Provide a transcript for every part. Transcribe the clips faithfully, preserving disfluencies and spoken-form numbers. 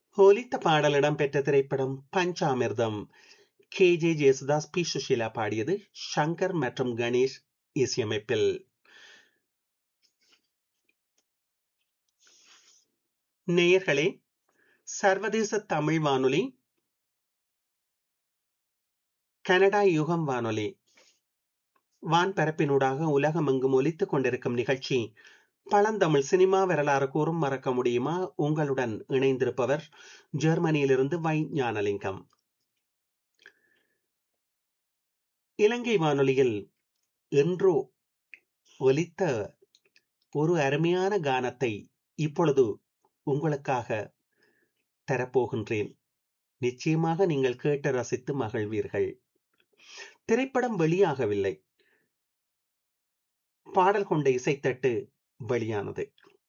ஒலித்த பாடல் இடம்பெற்ற திரைப்படம் பஞ்சாமிர்தம். K J Yesudas, B Sushila பாடியது. ஷங்கர் மற்றும் கணேஷ் இசையமைப்பில். நேயர்களே, சர்வதேச தமிழ் வானொலி, கனடா யுகம் வானொலி வான்பரப்பினூடாக உலகமெங்கும் ஒலித்துக் கொண்டிருக்கும் நிகழ்ச்சி பழந்தமிழ் சினிமா வரலாறு கூறும் மறக்க முடியுமா? உங்களுடன் இணைந்திருப்பவர் ஜெர்மனியிலிருந்து வை ஞானலிங்கம். இலங்கை வானொலியில் என்றோ ஒலித்த ஒரு அருமையான கானத்தை இப்பொழுது உங்களுக்காக தரப்போகின்றேன். நிச்சயமாக நீங்கள் கேட்டு ரசித்து மகிழ்வீர்கள். திரைப்படம் வெளியாகவில்லை, பாடல் கொண்ட இசைத்தட்டு வெளியானது.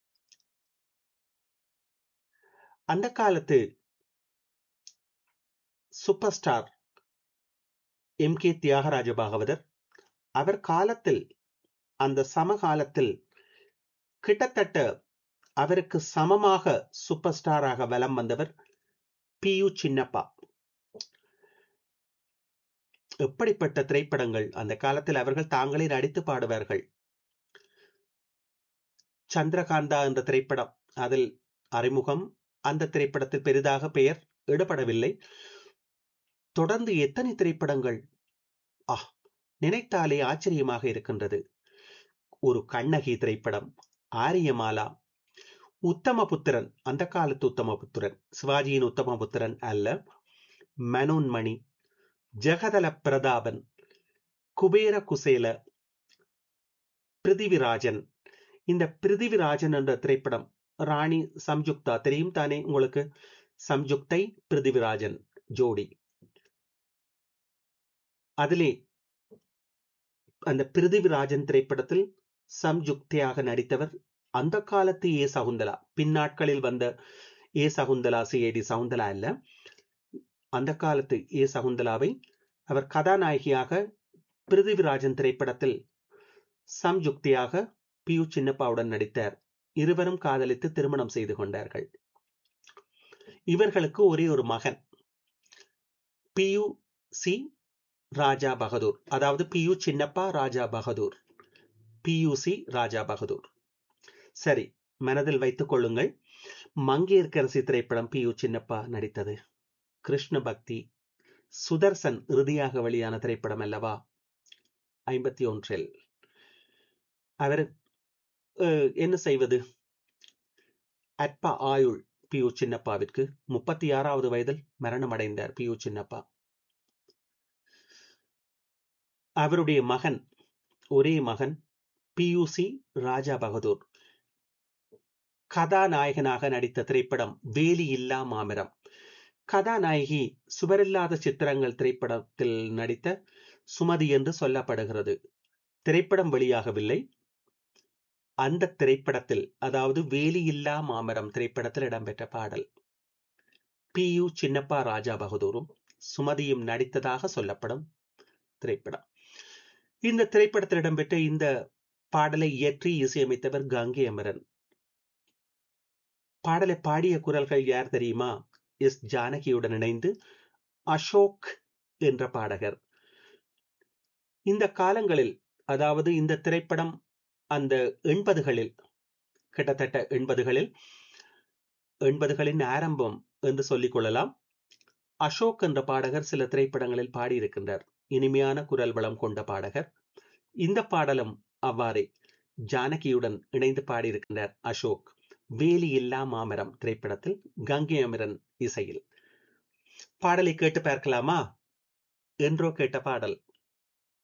அந்த காலத்து super star M K Thyagaraja Bhagavathar, அவர் காலத்தில், அந்த சமகாலத்தில் கிட்டத்தட்ட அவருக்கு சமமாக சூப்பர் ஸ்டாராக வலம் வந்தவர் பி யு சின்னப்பா. எப்படிப்பட்ட திரைப்படங்கள் அந்த காலத்தில் அவர்கள் தாங்களே நடித்து பாடுவார்கள். சந்திரகாந்தா என்ற திரைப்படம், அதில் அறிமுகம். அந்த திரைப்படத்தில் பெரிதாக பெயர் இடப்படவில்லை. தொடர்ந்து எத்தனை திரைப்படங்கள்! ஆ, நினைத்தாலே ஆச்சரியமாக இருக்கின்றது. ஒரு கண்ணகி திரைப்படம், ஆரியமாலா, உத்தமபுத்திரன், அந்த காலத்து உத்தமபுத்திரன், சிவாஜியின் உத்தமபுத்திரன் அல்ல, மனோன்மணி, ஜெகதல பிரதாபன், குபேர குசேல, பிருதிவிராஜன். இந்த பிருதிவிராஜன் என்ற திரைப்படம், ராணி சம்யுக்தா தெரியும் தானே உங்களுக்கு? சம்யுக்தை பிருதிவிராஜன் ஜோடி. அதிலே அந்த பிருதிவிராஜன் திரைப்படத்தில் சம்யுக்தியாக நடித்தவர் அந்த காலத்து ஏ சகுந்தலா. பின்னாட்களில் வந்த ஏ சகுந்தலா, சி ஐ டி சகுந்தலா அல்ல, அந்த காலத்து ஏ சகுந்தலாவை அவர் கதாநாயகியாக பிருதிவிராஜன் திரைப்படத்தில் சம்யுக்தியாக பி யு சின்னப்பாவுடன் நடித்தார். இருவரும் காதலித்து திருமணம் செய்து கொண்டார்கள். இவர்களுக்கு ஒரே ஒரு மகன், பி யு சி ராஜா பகதூர், அதாவது பி யு சின்னப்பா ராஜா பகதூர், பி யு சி ராஜா பகதூர். சரி, மனதில் வைத்துக் கொள்ளுங்கள். மங்கையர்க்கரசி திரைப்படம் பி யு சின்னப்பா நடித்தது. கிருஷ்ண பக்தி, சுதர்சன் இறுதியாக வெளியான திரைப்படம் அல்லவா, ஐம்பத்தி ஒன்றில். அவர் என்ன செய்வது, அற்ப ஆயுள் பி யு சின்னப்பாவிற்கு. முப்பத்தி ஆறாவது வயதில் மரணம் அடைந்தார் பி யு சின்னப்பா. அவருடைய மகன், ஒரே மகன் பி யு சி ராஜா பகதூர் கதாநாயகனாக நடித்த திரைப்படம் வேலி இல்லா மாமரம். கதாநாயகி சுவரில்லாத சித்திரங்கள் திரைப்படத்தில் நடித்த சுமதி என்று சொல்லப்படுகிறது. திரைப்படம் வெளியாகவில்லை. அந்த திரைப்படத்தில், அதாவது வேலி இல்லா மாமரம் திரைப்படத்தில் இடம்பெற்ற பாடல். பி யு சின்னப்பா ராஜா பகதூரும் சுமதியும் நடித்ததாக சொல்லப்படும் திரைப்படம். இந்த திரைப்படத்தில் இடம்பெற்ற இந்த பாடலை இயற்றி இசையமைத்தவர் கங்கை அமரன். பாடலை பாடிய குரல்கள் யார் தெரியுமா? எஸ் ஜானகியுடன் இணைந்து அசோக் என்ற பாடகர். இந்த காலங்களில், அதாவது இந்த திரைப்படம் அந்த எண்பதுகளில், கிட்டத்தட்ட எண்பதுகளில், எண்பதுகளின் ஆரம்பம் என்று சொல்லிக் கொள்ளலாம். அசோக் என்ற பாடகர் சில திரைப்படங்களில் பாடியிருக்கின்றார். இனிமையான குரல் வளம் கொண்ட பாடகர். இந்த பாடலும் அவ்வாறே ஜானகியுடன் இணைந்து பாடியிருக்கின்றார் அசோக். வேலி இல்லா மாமரம் திரைப்படத்தில் கங்கை அமரன் இசையில். பாடலை கேட்டு பார்க்கலாமா? என்றோ கேட்ட பாடல்.